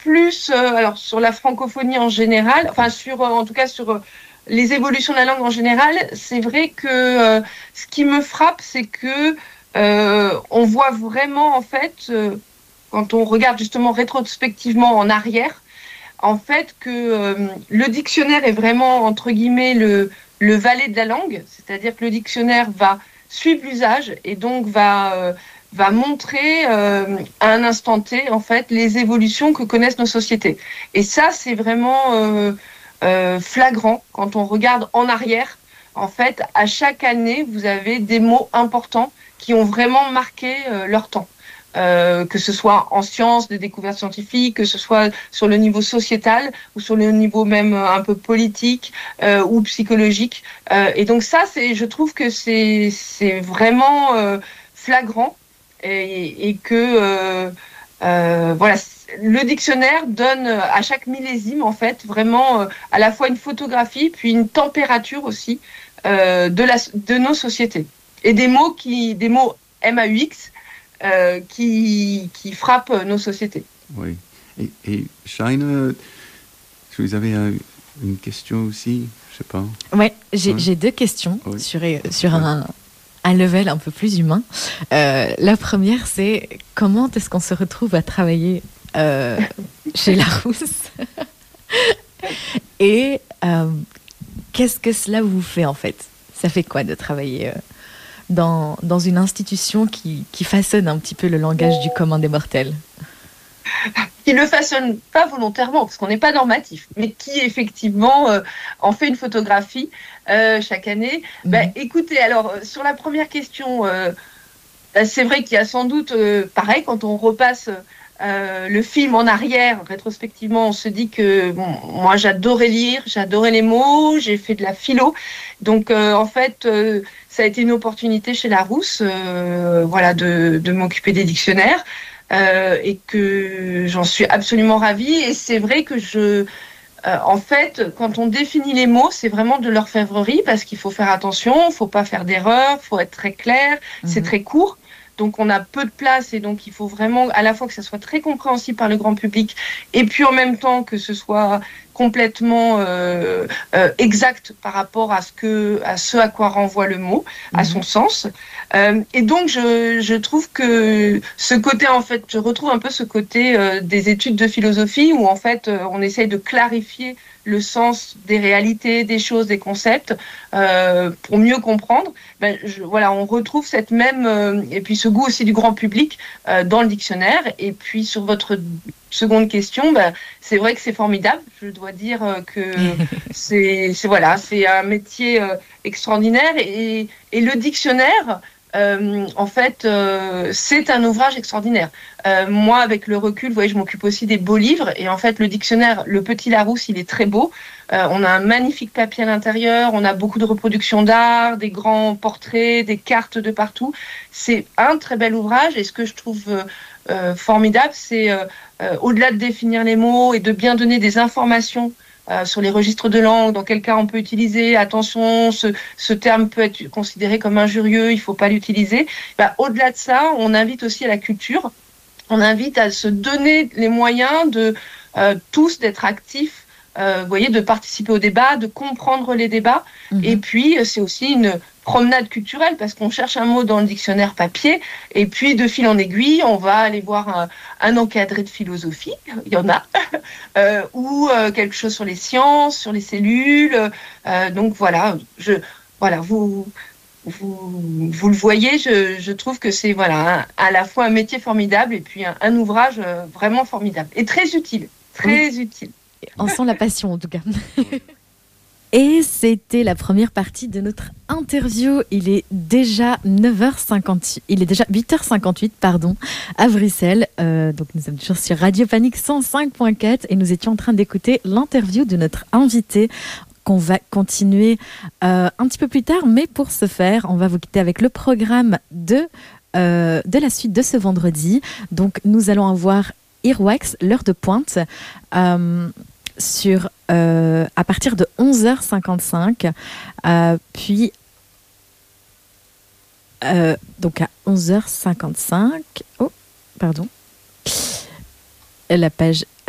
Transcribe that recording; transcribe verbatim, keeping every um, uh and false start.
plus, euh, alors sur la francophonie en général, enfin sur, euh, en tout cas sur euh, les évolutions de la langue en général, c'est vrai que euh, ce qui me frappe, c'est que euh, on voit vraiment en fait, euh, quand on regarde justement rétrospectivement en arrière, en fait que euh, le dictionnaire est vraiment entre guillemets le, le valet de la langue, c'est-à-dire que le dictionnaire va suivre l'usage et donc va euh, va montrer euh, à un instant T en fait les évolutions que connaissent nos sociétés. Et ça, c'est vraiment euh, euh, flagrant quand on regarde en arrière. En fait, à chaque année, vous avez des mots importants qui ont vraiment marqué euh, leur temps. Euh, que ce soit en sciences, de découvertes scientifiques, que ce soit sur le niveau sociétal ou sur le niveau même un peu politique euh, ou psychologique. Euh, et donc ça, c'est, je trouve que c'est, c'est vraiment euh, flagrant et, et que euh, euh, voilà, le dictionnaire donne à chaque millésime en fait vraiment euh, à la fois une photographie puis une température aussi euh, de la de nos sociétés et des mots qui des mots M A U X Euh, qui, qui frappe nos sociétés. Oui. Et, et Shaina, est-ce que vous avez un, une question aussi? Je sais pas. Ouais, j'ai, ouais. j'ai deux questions oui. sur, sur ouais. un, un level un peu plus humain. Euh, la première, c'est comment est-ce qu'on se retrouve à travailler euh, chez Larousse et euh, qu'est-ce que cela vous fait en fait? Ça fait quoi de travailler euh, Dans, dans une institution qui, qui façonne un petit peu le langage du commun des mortels? Qui ne le façonne pas volontairement, parce qu'on n'est pas normatif, mais qui effectivement euh, en fait une photographie euh, chaque année. Mmh. Bah, écoutez, alors sur la première question, euh, c'est vrai qu'il y a sans doute, euh, pareil, quand on repasse euh, le film en arrière, rétrospectivement, on se dit que bon, moi j'adorais lire, j'adorais les mots, j'ai fait de la philo, donc euh, en fait euh, ça a été une opportunité chez Larousse, euh, voilà, de, de m'occuper des dictionnaires euh, et que j'en suis absolument ravie. Et c'est vrai que je, euh, en fait, quand on définit les mots, c'est vraiment de l'orfèvrerie parce qu'il faut faire attention, il ne faut pas faire d'erreurs, il faut être très clair, mmh. c'est très court. Donc, on a peu de place et donc il faut vraiment à la fois que ça soit très compréhensible par le grand public et puis en même temps que ce soit complètement euh, euh, exact par rapport à ce, que, à ce à quoi renvoie le mot, mmh. à son sens. Euh, et donc, je, je trouve que ce côté, en fait, je retrouve un peu ce côté euh, des études de philosophie où, en fait, euh, on essaye de clarifier le sens des réalités, des choses, des concepts, euh, pour mieux comprendre. Ben, je, voilà, on retrouve cette même, euh, et puis ce goût aussi du grand public euh, dans le dictionnaire. Et puis sur votre seconde question, ben, c'est vrai que c'est formidable. Je dois dire euh, que c'est, c'est, voilà, c'est un métier euh, extraordinaire. Et, et le dictionnaire, Euh, en fait, euh, c'est un ouvrage extraordinaire. Euh, moi, avec le recul, vous voyez, je m'occupe aussi des beaux livres. Et en fait, le dictionnaire, le Petit Larousse, il est très beau. Euh, on a un magnifique papier à l'intérieur. On a beaucoup de reproductions d'art, des grands portraits, des cartes de partout. C'est un très bel ouvrage. Et ce que je trouve euh, euh, formidable, c'est euh, euh, au-delà de définir les mots et de bien donner des informations Euh, sur les registres de langue, dans quel cas on peut utiliser, attention, ce, ce terme peut être considéré comme injurieux, il ne faut pas l'utiliser. Bah, au-delà de ça, on invite aussi à la culture, on invite à se donner les moyens de euh, tous d'être actifs, euh, vous voyez, de participer au débat, de comprendre les débats. Mmh. Et puis, c'est aussi une promenade culturelle parce qu'on cherche un mot dans le dictionnaire papier et puis de fil en aiguille, on va aller voir un, un encadré de philosophie, il y en a, euh, ou euh, quelque chose sur les sciences, sur les cellules. Euh, donc voilà, je, voilà vous, vous, vous le voyez, je, je trouve que c'est voilà, un, à la fois un métier formidable et puis un, un ouvrage vraiment formidable et très utile, très oui. utile. On sent la passion en tout cas. Et c'était la première partie de notre interview. Il est déjà neuf heures cinquante-huit, il est déjà huit heures cinquante-huit pardon, à Bruxelles. Euh, donc nous sommes toujours sur Radio Panique cent cinq point quatre et nous étions en train d'écouter l'interview de notre invité qu'on va continuer euh, un petit peu plus tard. Mais pour ce faire, on va vous quitter avec le programme de, euh, de la suite de ce vendredi. Donc nous allons avoir Earwax, l'heure de pointe. Euh, sur euh, à partir de onze heures cinquante-cinq euh, puis euh, donc à onze heures cinquante-cinq oh pardon la page